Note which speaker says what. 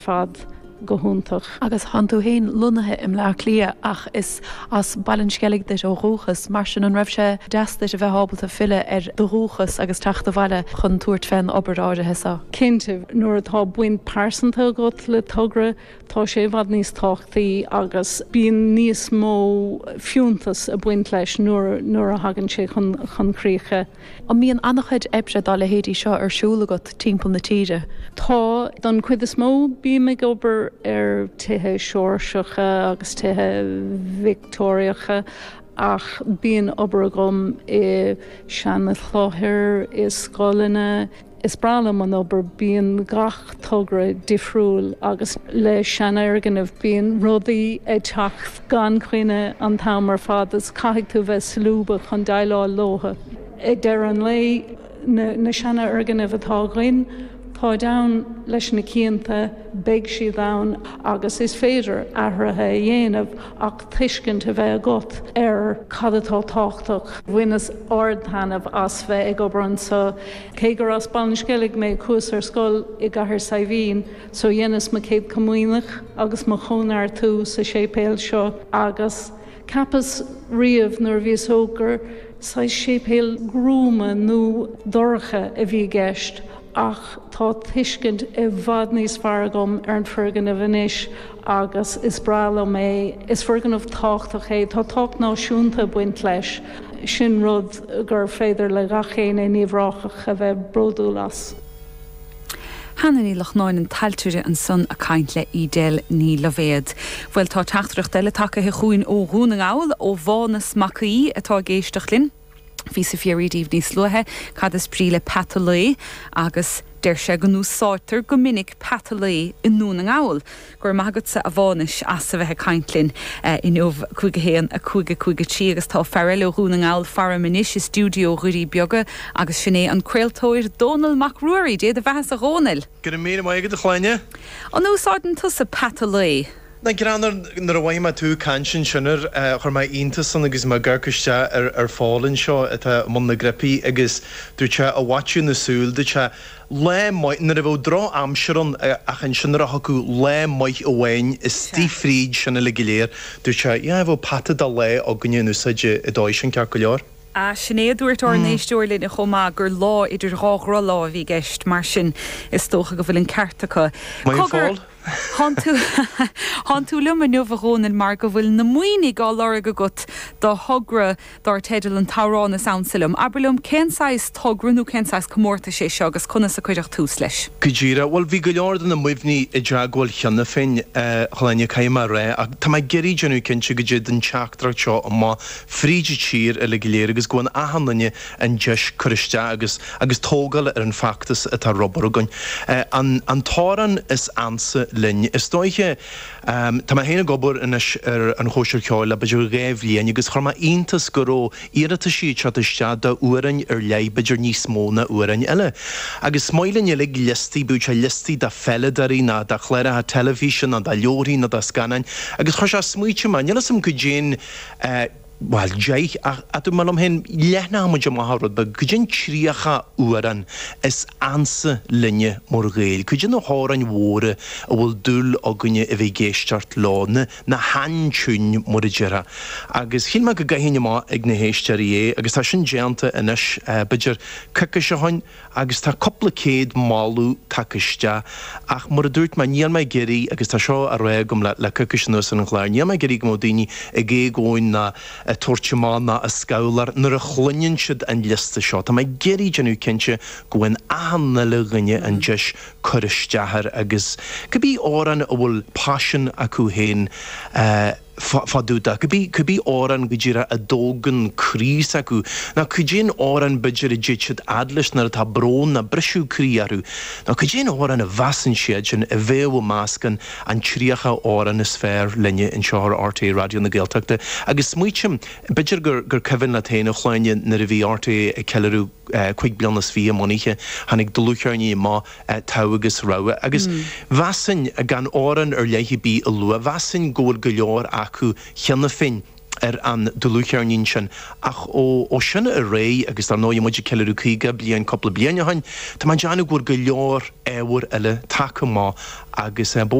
Speaker 1: fad go húntaach.
Speaker 2: Agus hanú héin lunathe im le lia ach is as ballanskellig de óróchas mar sin an raibh sé deasta a bheith hábalta fille doróchas agus teachta bhile chun túirt féin obaráide hesa.
Speaker 1: Cinnte nuair atá buin pásanta got le tugra tá sé bhd níos táchtaí agus bíon níos mó fiúntas a buint leis nuair a hagann sé chun críocha.
Speaker 2: An mííon annachchuid ebse dá le héadí seo arsúla got timppla na tíide.
Speaker 1: Tá don chuid is mó bí me gobar tithe seoirseacha agus tithe Victoriacha ach bíon obair gom I seanna chláthir is scolanna is bralam an obair bíon gach tugra difriúil agus le seanna arganmh bíon rudaí teach gan chuine an tamar fad is caiigh tú bheith slúba chun dailá lótha. Der an lei na seanna arganmh atá ghain tá down leis na cínta beag si down agus is féidir ahrathe dhéanamh ach tuiscint a bheith agat cadatá táchtach bhuinas ardthanamh as bheith ag obair sa cé gur as ballanskellig mé cús ar scoil I gcathair saibhín so dhéanas ma céad comúineach agus ma chónar tú sa sépéal seo agus capas riamh nuair bhís ógur sa sépéal grúma nó dorcha a bhí gceist ach tá tuiscint I bhfad níos fearr agam ar an fergan a bhanis agus is brala mé is fergan of táchtach é tá tácht náisiúnta buint leis sin rud gur féidir le gachéin níomhráchach a bheith brodú las.
Speaker 3: Hannaí lech náin an taltúre an son a caint le idéal ní levéad. Bhfuil tá teachtarach deile take he chuin ó rúna gáil ó bhánas macaí atá géisteach linn. Bhí sa fiarídíh níos luthe cad is príle patalí agus der sé go núsáirtar go minic patalí in núna gáil. Gur maigad sa a bhánis as sa bheitthe caintlinn in óh chuige héan a chuige tí agus tá feril ó rúna gáil far minis I stúdio ruí beaga agus sinné an creaaltóir Donald McRory dé a bheithes a rónil.
Speaker 4: Gur mé maigad a chláine?
Speaker 3: An núsáidan tu sa patalí.
Speaker 4: Na granar nar a bhaim tú cansin sinnar chur mai iontas agus má ggurcaiste ar fálann seo atá mna na grippi agus dúirte a bhaitiú na súil dúirte le nar a bh drá amsearan ach an sinnar a hacu le maith a bhhain is tífríd sinna le giléir dúirte bh pata dá le a gunne úsaide I dóid sin cear go leor.
Speaker 3: A sinné dúirt or nééisúirlinn a chomá gur lá idir rárá lá bhí gceist mar sin is tócha go bhfuil an ceartacha. Han tú lumar nuamhrónin mar go bhfuil na muoine gá lára go gut dá thugra dar teidir an tárán na saosilm. Aberlum cénsáis tugrannú cénsáis commórta sé seo agus conna sa chuideach tús leis.
Speaker 4: Cudíra, bhfuil bhí go leor na muimhní I deaghfuil cheanna féin chláine caiimar ré ach tá mai geirí genú cinse go dtí den teachtrach seo má fríide tír a le giléir agus gúin ahananne an deis chuiste agus tógal ar an factas atá robar agan. An táran is ansa linne. Is dóiche tá mai héna gobar inis ar an chóisiir ceáil a beidir réimhlíon agus chuma iontas goró iarata sí teiste de uairinn ar leith beidir níos mó na uairinn eile. Agus smaoilann le listí búte listí de felladarí na de chléirethe televísin na de leorí na de scanin agus chu se smuoite man Nílas sam go dtéan Well, Jake, a tú malum hen lehna muid maharod ba gujin tríacha uaran is ansa linne mor géil. Gujin o háran wóre a bhfuil dúl a gunne a bheith géistart láne na hanchún mor jera. Agus hín ma go gahinne ma ag na héistearí agus tá sin déanta inis beidir cucas a hain agus tá coppla céad málu takeiste ach mor dúirt ma níl mai geirí agus tá seo a ré gom le cucas nus an chláir. Níl mai geirí go daoine a gé góin na tortimana a scoular nar a chluinn siad an lista seo. Tá mai geirí genú cinse goin ahanna le rinne an deis choristeachar agus go bí áran a bhfuil passion acu héin fadúda. Could be áran go dtíra a dógan crís acu. Na cudjén áran beidir a djitsid adlis nar tá brón na brisú críarú. Na cudjén áran a vasan siadjin a bhéh máscan an tríacha áran is sfér linne in seoir RT Radio na Gaeltachta. Agus smuitim beidir gur Kevin na téine chláine na a bhí RT a celarú chuig blianas fí moniche hannig dulúchearní má táhagus rawe. Agus vasan a gan áran ar leihi bí a lua. Vasan góil go leor acu cheanna fin an dulúchearnín sin ach ó sinna a ré agus tar nóí muidir ceú chuige blion coppla blianahain, Tá man deanna gur go leor éhar eile take má agus